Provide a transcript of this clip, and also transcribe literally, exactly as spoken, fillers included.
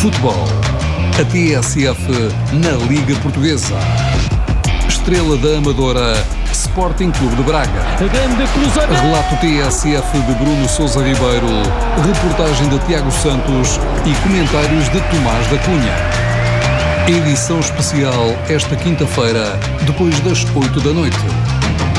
Futebol. A T S F na Liga Portuguesa. Estrela da Amadora, Sporting Clube de Braga. Grande cruzamento. Relato T S F de Bruno Sousa Ribeiro. Reportagem de Tiago Santos e comentários de Tomás da Cunha. Edição especial esta quinta-feira, depois das oito da noite.